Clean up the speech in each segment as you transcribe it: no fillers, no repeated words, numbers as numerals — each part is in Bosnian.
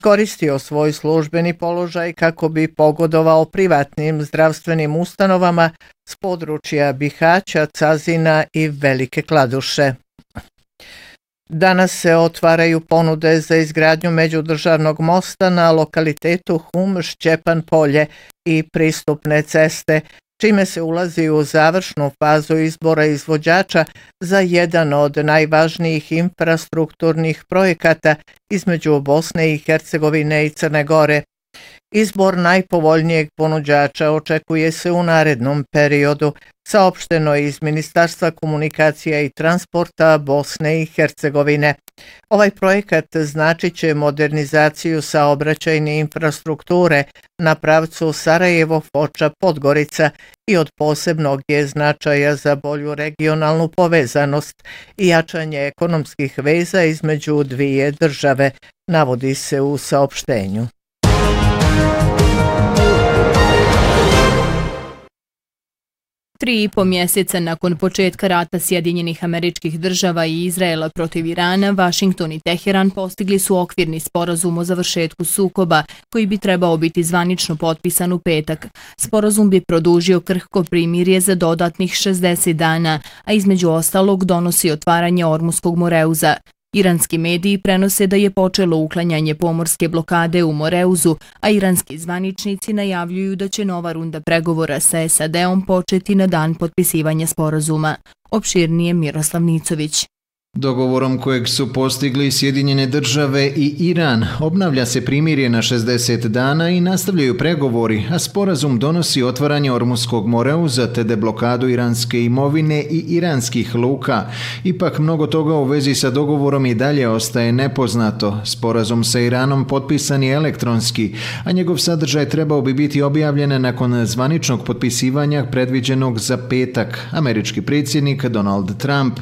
koristio svoj službeni položaj kako bi pogodovao privatnim zdravstvenim ustanovama s područja Bihaća, Cazina i Velike Kladuše. Danas se otvaraju ponude za izgradnju međudržavnog mosta na lokalitetu Hum-Šćepan polje i pristupne ceste, čime se ulazi u završnu fazu izbora izvođača za jedan od najvažnijih infrastrukturnih projekata između Bosne i Hercegovine i Crne Gore. Izbor najpovoljnijeg ponuđača očekuje se u narednom periodu, saopšteno je iz Ministarstva komunikacija i transporta Bosne i Hercegovine. Ovaj projekat značit će modernizaciju saobraćajne infrastrukture na pravcu Sarajevo-Foča-Podgorica i od posebnog je značaja za bolju regionalnu povezanost i jačanje ekonomskih veza između dvije države, navodi se u saopštenju. Tri i po mjeseca nakon početka rata Sjedinjenih Američkih Država i Izraela protiv Irana, Vašington i Teheran postigli su okvirni sporazum o završetku sukoba, koji bi trebao biti zvanično potpisan u petak. Sporazum bi produžio krhko primirje za dodatnih 60 dana, a između ostalog donosi otvaranje Ormuskog Moreuza. Iranski mediji prenose da je počelo uklanjanje pomorske blokade u Moreuzu, a iranski zvaničnici najavljuju da će nova runda pregovora sa SAD-om početi na dan potpisivanja sporazuma. Opširnije Miroslav Nicović. Dogovorom kojeg su postigli Sjedinjene Države i Iran obnavlja se primirje na 60 dana i nastavljaju pregovori, a sporazum donosi otvaranje Ormuskog Moreuza te deblokadu iranske imovine i iranskih luka. Ipak mnogo toga u vezi sa dogovorom i dalje ostaje nepoznato. Sporazum sa Iranom potpisan je elektronski, a njegov sadržaj trebao bi biti objavljen nakon zvaničnog potpisivanja predviđenog za petak. Američki predsjednik Donald Trump.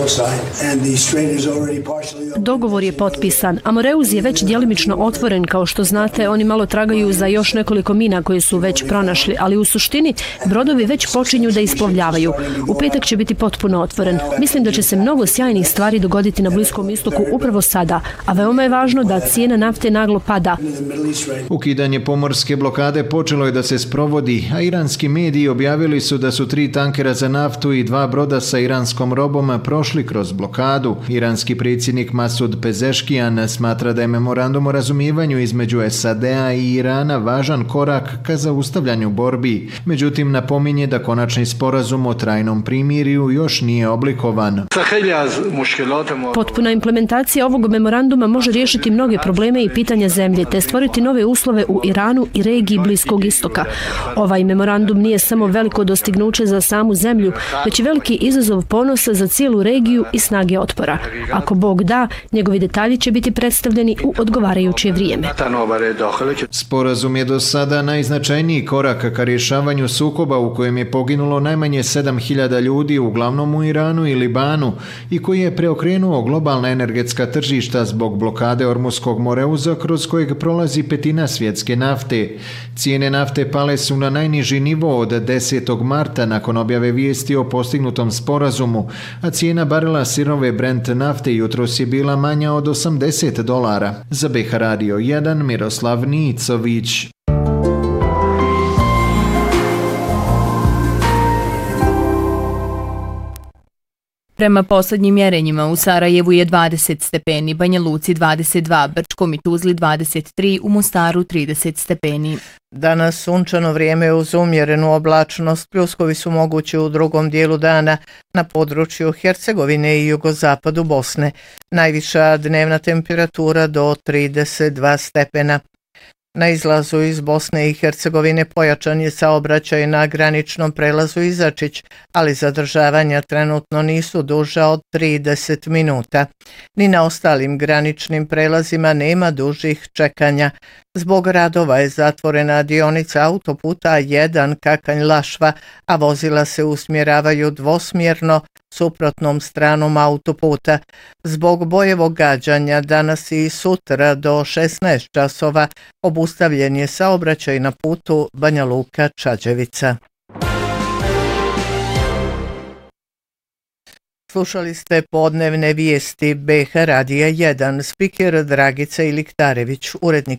Dogovor je potpisan, a Moreuz je već djelimično otvoren. Kao što znate, oni malo tragaju za još nekoliko mina koje su već pronašli, ali u suštini brodovi već počinju da isplovljavaju. U petak će biti potpuno otvoren. Mislim da će se mnogo sjajnih stvari dogoditi na Bliskom istoku upravo sada, a veoma je važno da cijena nafte naglo pada. Ukidanje pomorske blokade počelo je da se sprovodi, a iranski mediji objavili su da su 3 tankera za naftu i 2 broda sa iranskom robom prošli kroz blokadu. Iranski predsjednik Masud Pezeškijan smatra da je memorandum o razumijevanju između SAD-a i Irana važan korak ka zaustavljanju borbi. Međutim, napominje da konačni sporazum o trajnom primirju još nije oblikovan. Potpuna implementacija ovog memoranduma može riješiti mnoge probleme i pitanja zemlje, te stvoriti nove uslove u Iranu i regiji Bliskog istoka. Ovaj memorandum nije samo veliko dostignuće za samu zemlju, već i veliki izazov ponosa za cijelu regiju i snage otpora. Ako Bog da, njegovi detalji će biti predstavljeni u odgovarajuće vrijeme. Sporazum je do sada najznačajniji korak ka rješavanju sukoba u kojem je poginulo najmanje 7.000 ljudi, uglavnom u Iranu i Libanu, i koji je preokrenuo globalna energetska tržišta zbog blokade Ormuskog Moreuza kroz kojeg prolazi petina svjetske nafte. Cijene nafte pale su na najniži nivo od 10. marta nakon objave vijesti o postignutom sporazumu, a cijena barela sirove Brent nafte jutros je bila manja od $80. Za BH Radio 1 Miroslav Nicović. Prema posljednjim mjerenjima u Sarajevu je 20 stepeni, Banja Luci 22, Brčkom i Tuzli 23, u Mostaru 30 stepeni. Danas sunčano vrijeme uz umjerenu oblačnost, pljuskovi su mogući u drugom dijelu dana na području Hercegovine i jugozapadu Bosne. Najviša dnevna temperatura do 32 stepena. Na izlazu iz Bosne i Hercegovine pojačan je saobraćaj na graničnom prelazu Izačić, ali zadržavanja trenutno nisu duža od 30 minuta. Ni na ostalim graničnim prelazima nema dužih čekanja. Zbog radova je zatvorena dionica autoputa 1 Kakanj-Lašva, a vozila se usmjeravaju dvosmjerno suprotnom stranom autoputa. Zbog bojevog gađanja danas i sutra do 16 časova obustavljen je saobraćaj na putu Banja Luka-Čađevica. Slušali ste podnevne vijesti BH Radija 1, spiker Dragica Iliktarević, urednik